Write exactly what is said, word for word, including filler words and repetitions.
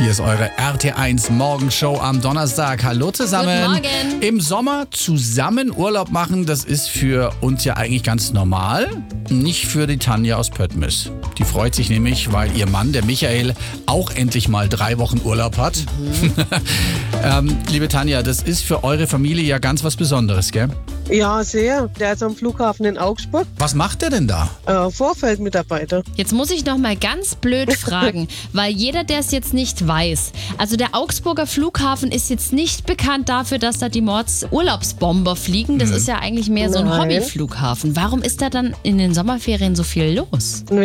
Hier ist eure R T eins Morgenshow am Donnerstag. Hallo zusammen. Guten Morgen. Im Sommer zusammen Urlaub machen, das ist für uns ja eigentlich ganz normal. Nicht für die Tanja aus Pöttmis. Die freut sich nämlich, weil ihr Mann, der Michael, auch endlich mal drei Wochen Urlaub hat. Mhm. ähm, liebe Tanja, das ist für eure Familie ja ganz was Besonderes, gell? Ja, sehr. Der ist am Flughafen in Augsburg, Was macht der denn da? äh, Vorfeldmitarbeiter. Jetzt muss ich noch mal ganz blöd fragen, weil jeder, der es jetzt nicht weiß. Also der Augsburger Flughafen ist jetzt nicht bekannt dafür, dass da die Mordsurlaubsbomber fliegen. Das ist ja eigentlich mehr so ein Nein. Hobbyflughafen. Warum ist da dann in den Sommerferien so viel los?